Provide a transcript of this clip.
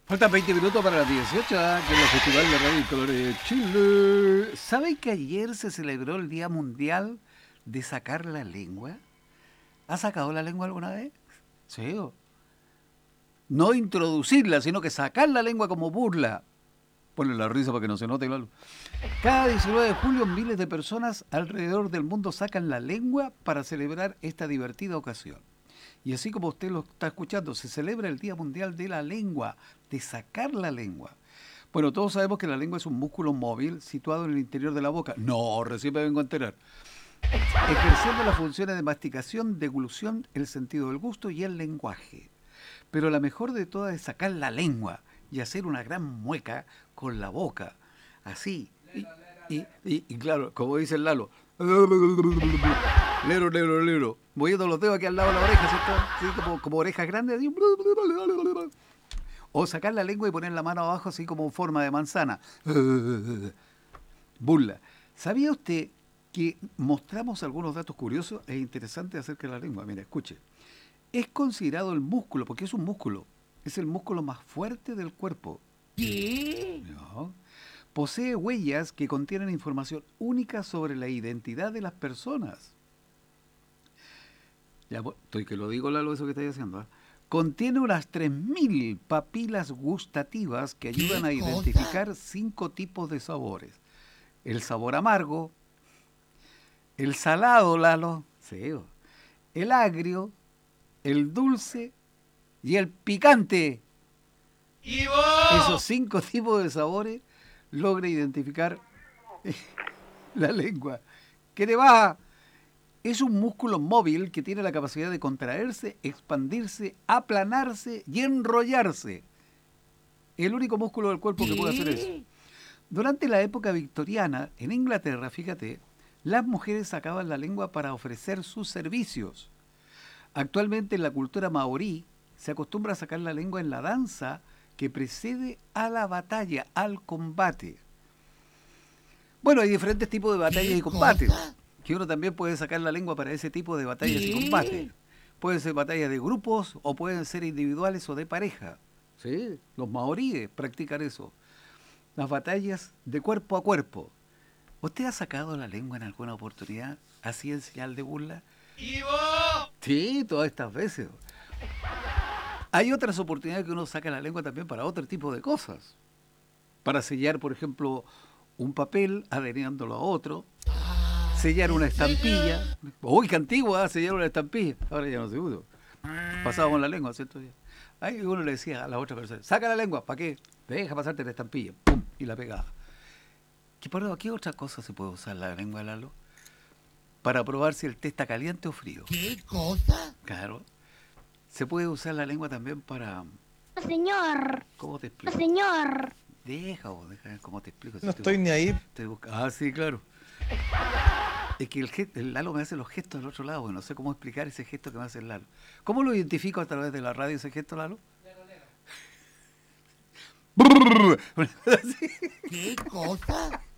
Faltan 20 minutos para las 18, que es el Festival de Radio y Colores de Chile. ¿Saben que ayer se celebró el Día Mundial de sacar la lengua? ¿Ha sacado la lengua alguna vez? Sí. No introducirla, sino que sacar la lengua como burla. Ponle la risa para que no se note, claro. Cada 19 de julio miles de personas alrededor del mundo sacan la lengua para celebrar esta divertida ocasión. Y así como usted lo está escuchando, se celebra el Día Mundial de la Lengua, de sacar la lengua. Bueno, todos sabemos que la lengua es un músculo móvil situado en el interior de la boca. No, recién me vengo a enterar. Ejerciendo las funciones de masticación, deglución, el sentido del gusto y el lenguaje. Pero la mejor de todas es sacar la lengua y hacer una gran mueca con la boca. Así. Y claro, como dice el Lalo. Lero, lero, lero. Moviendo los dedos aquí al lado de la oreja, ¿cierto? Así como orejas grandes. Así. O sacar la lengua y poner la mano abajo así como en forma de manzana. Burla. ¿Sabía usted que mostramos algunos datos curiosos e interesantes acerca de la lengua? Mira, escuche. Es considerado el músculo, porque es un músculo. Es el músculo más fuerte del cuerpo. ¿Qué? ¿No? Posee huellas que contienen información única sobre la identidad de las personas. Ya, estoy que lo digo, Lalo, eso que estáis haciendo. ¿Eh? Contiene unas 3.000 papilas gustativas que ayudan a identificar 5 tipos de sabores. El sabor amargo, el salado, Lalo, sí, el agrio, el dulce y el picante. ¿Y vos? Esos 5 tipos de sabores logra identificar la lengua. ¿Qué te va? Es un músculo móvil que tiene la capacidad de contraerse, expandirse, aplanarse y enrollarse. El único músculo del cuerpo que puede hacer eso. Durante la época victoriana, en Inglaterra, fíjate, las mujeres sacaban la lengua para ofrecer sus servicios. Actualmente en la cultura maorí se acostumbra a sacar la lengua en la danza que precede a la batalla, al combate. Bueno, hay diferentes tipos de batallas y combates, que uno también puede sacar la lengua para ese tipo de batallas y combates. Pueden ser batallas de grupos o pueden ser individuales o de pareja. ¿Sí? Los maoríes practican eso. Las batallas de cuerpo a cuerpo. ¿Usted ha sacado la lengua en alguna oportunidad así en señal de burla? ¿Y vos? Sí, todas estas veces. Hay otras oportunidades que uno saca la lengua también para otro tipo de cosas. Para sellar, por ejemplo, un papel adheriéndolo a otro. Sellar una estampilla. Uy, qué antigua, sellar una estampilla. Ahora ya no se usa. Pasaba con la lengua, ¿cierto? Ahí uno le decía a la otra persona, saca la lengua, ¿para qué? Deja pasarte la estampilla. ¡Pum! Y la pegaba. ¿Qué otra cosa se puede usar la lengua, Lalo? Para probar si el té está caliente o frío. ¿Qué cosa? Claro. Se puede usar la lengua también para... Señor, ¿Cómo te explico? señor. Deja cómo te explico. No estoy ni ahí. Sí, claro. Es que el Lalo me hace los gestos del otro lado, no sé cómo explicar ese gesto que me hace el Lalo. ¿Cómo lo identifico a través de la radio ese gesto, Lalo? ¿Qué cosa?